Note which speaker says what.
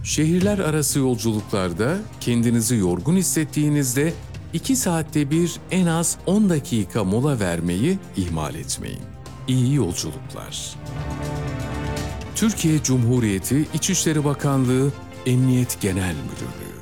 Speaker 1: Şehirler arası yolculuklarda kendinizi yorgun hissettiğinizde 2 saatte bir en az 10 dakika mola vermeyi ihmal etmeyin. İyi yolculuklar. Türkiye Cumhuriyeti İçişleri Bakanlığı Emniyet Genel Müdürlüğü